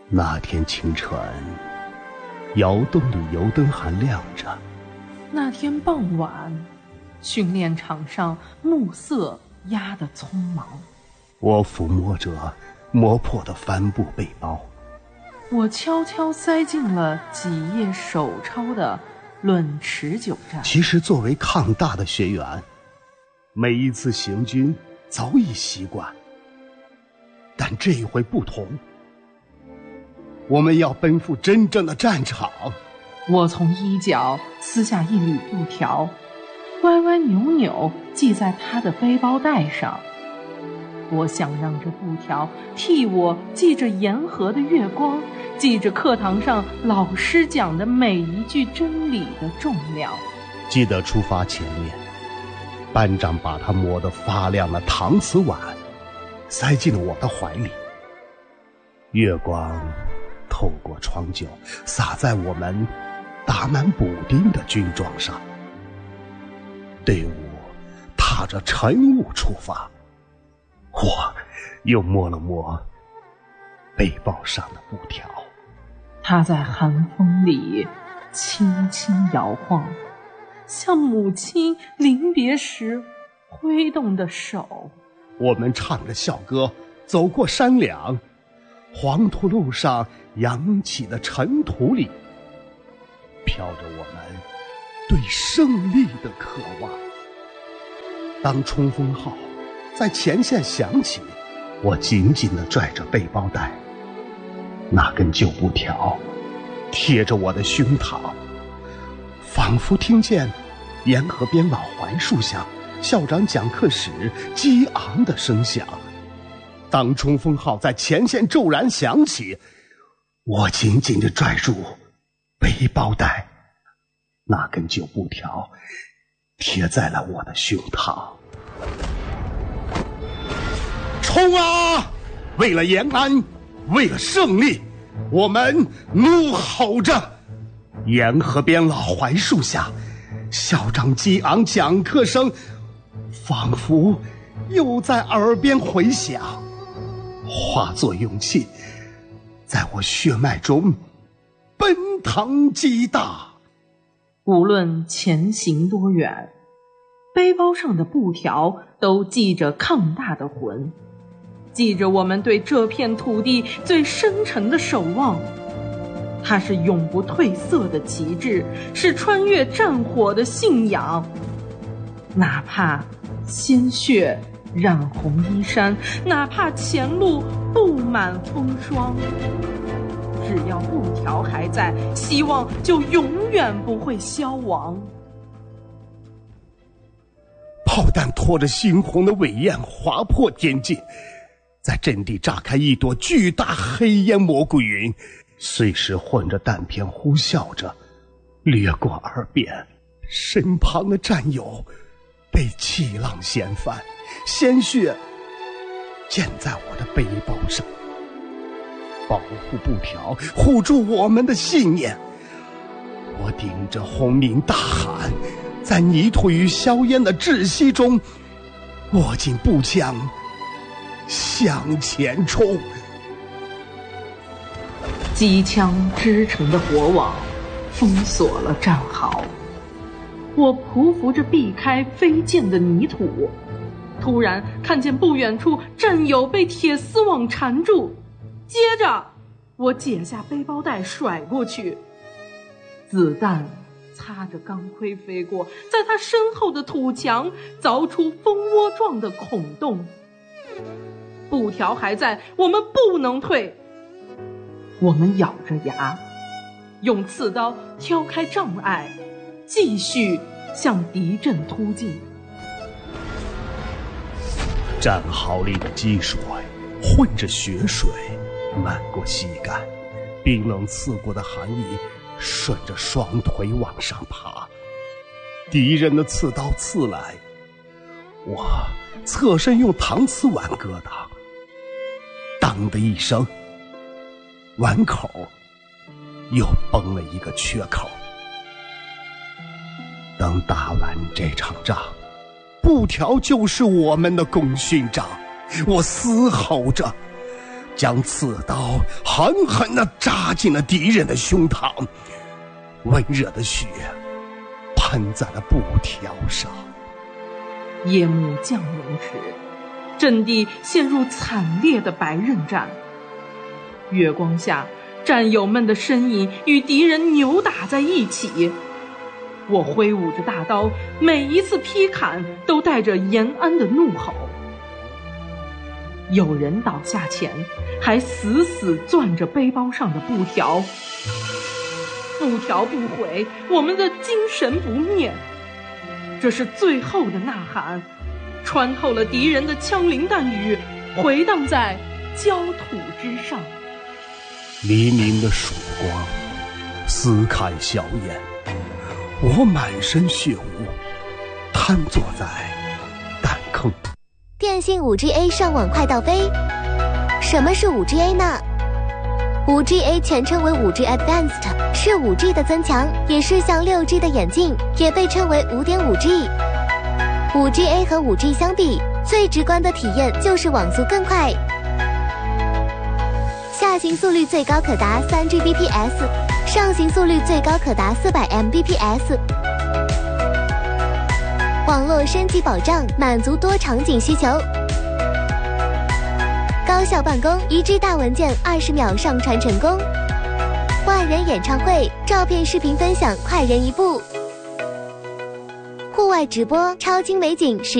那天清晨，窑洞里油灯还亮着。 那天傍晚，训练场上暮色压得匆忙。 我抚摸着磨破的帆布背包， 我悄悄塞进了几页手抄的《论持久战》。 其实作为抗大的学员，每一次行军早已习惯，但这一回不同，我们要奔赴真正的战场。 我从衣角撕下一缕布条，歪歪扭扭系在他的背包带上。我想让这布条替我记着沿河的月光，记着课堂上老师讲的每一句真理的重量。 记得出发前面，班长把他磨得发亮的搪瓷碗塞进了我的怀里，月光透过窗角洒在我们打满补丁的军装上。队伍踏着晨雾出发，我又摸了摸背包上的布条， 它在寒风里轻轻摇晃，像母亲临别时挥动的手。 我们唱着校歌走过山梁，黄土路上扬起的尘土里飘着我们对胜利的渴望。当冲锋号在前线响起，我紧紧地拽着背包带，那根旧布条贴着我的胸膛，仿佛听见沿河边老槐树下校长讲课时激昂的声响。当冲锋号在前线骤然响起，我紧紧地拽住背包带，那根旧布条贴在了我的胸膛。冲啊！为了延安，为了胜利，我们怒吼着。沿河边老槐树下，校长激昂讲课声仿佛又在耳边回响，化作勇气，在我血脉中奔腾激荡。 无论前行多远，背包上的布条都系着抗大的魂，记着我们对这片土地最深沉的守望。它是永不褪色的旗帜，是穿越战火的信仰。哪怕鲜血染红衣衫，哪怕前路布满风霜，只要布条还在，希望就永远不会消亡。 炮弹拖着猩红的尾焰划破天际，在阵地炸开一朵巨大黑烟蘑菇云，碎石混着弹片呼啸着掠过耳边。身旁的战友被气浪掀翻，鲜血溅在我的背包上。保护布条，护住我们的信念。我顶着轰鸣大喊，在泥土与硝烟的窒息中握紧步枪向前冲。 机枪织成的火网封锁了战壕，我匍匐着避开飞溅的泥土，突然看见不远处战友被铁丝网缠住，接着我解下背包带甩过去，子弹擦着钢盔飞过，在他身后的土墙凿出蜂窝状的孔洞。布条还在，我们不能退。我们咬着牙，用刺刀挑开障碍，继续向敌阵突进。 战壕里的积水混着血水漫过膝盖，冰冷刺骨的寒意顺着双腿往上爬。敌人的刺刀刺来，我侧身用搪瓷碗割挡，当的一声，碗口又崩了一个缺口。等打完这场仗，布条就是我们的功勋章。我嘶吼着， 将刺刀狠狠地扎进了敌人的胸膛，温热的血喷在了布条上。 夜幕降临时，阵地陷入惨烈的白刃战。月光下，战友们的身影与敌人扭打在一起。我挥舞着大刀，每一次劈砍都带着延安的怒吼。有人倒下前，还死死攥着背包上的布条。布条不毁，我们的精神不灭。这是最后的呐喊，穿透了敌人的枪林弹雨，回荡在焦土之上。 黎明的曙光撕开硝烟，我满身血污，瘫坐在弹坑。 电信 5GA 上网快到飞。什么是 5GA 呢？ 5GA 全称为 5G Advanced， 是 5G 的增强，也是向 6G 的演进，也被称为 5.5G。 5GA 和 5G 相比，最直观的体验就是网速更快，下行速率最高可达 3Gbps， 上行速率最高可达400 Mbps。 网络升级保障，满足多场景需求。高效办公，1G 大文件20秒上传成功。万人演唱会，照片视频分享快人一步。户外直播，超精美景